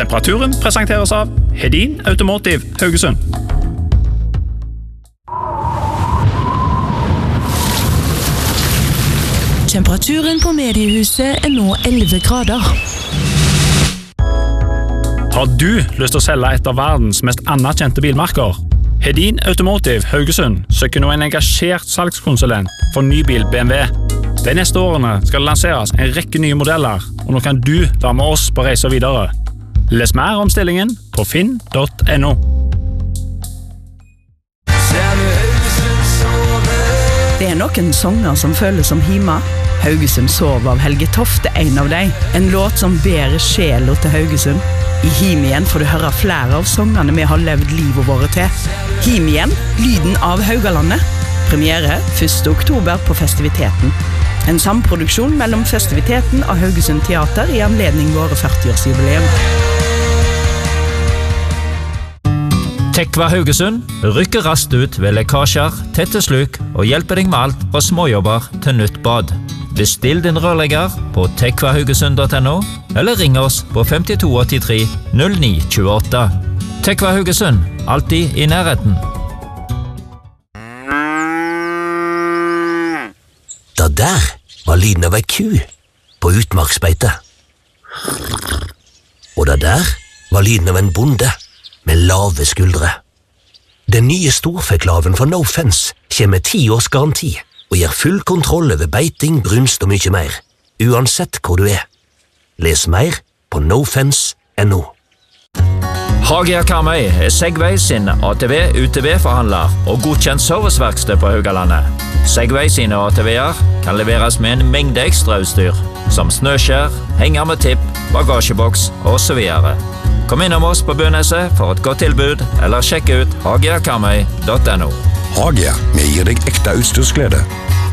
Temperaturen presenteres av Hedin Automotive Haugesund. Temperaturen på mediehuset nå 11 grader. Har du lyst til å selge et av verdens mest anerkjente bilmerker? Hedin Automotive Haugesund søker nå en engasjert salgskonsulent for nybil BMW. De neste årene skal det lanseres en rekke nye modeller, og nå kan du være med oss på reise videre. Les mer om stillingen på finn.no. Det noen sanger som føles som hima. Haugesund sov av Helge Tofte, en av dem. En låt som bærer sjela til Haugesund. I Him igjen får du høre flere av sangene vi har levd livet våre til. Him igjen, lyden av Haugalandet. Premiere 1. oktober på Festiviteten. En samproduksjon mellom Festiviteten og Haugesund Teater i anledning våre 40-årsjubileum. Tekva Haugesund rykker raskt ut ved lekkasjer, tette sluk og hjelper deg med alt fra småjobber til nytt bad. Bestill din rørlegger på tekvahaugesund.no eller ring oss på 5283 0928. Tekva Haugesund, alltid i nærheten. Da der var lyden av ei ku på utmarksbeite. Og da der var lyden av en bonde med lave skuldre. Den nye storfeklaven fra No Fence kommer med 10 års garanti og gir full kontroll over beiting, brunst og mye mer, uansett hvor du er. Les mer på nofence.no. Hagia Karmøy Segway sin ATV-UTV-forhandler og godkjent serviceverksted på Haugalandet. Segway sine ATV-er kan leveres med en mengde ekstrautstyr, som snøskjær, henger med tipp, bagasjeboks og så videre. Kom innom oss på Bøneset for et godt tilbud, eller sjekk ut hagiakarmøy.no. Hagia, vi gir deg ekte utstyrsglede.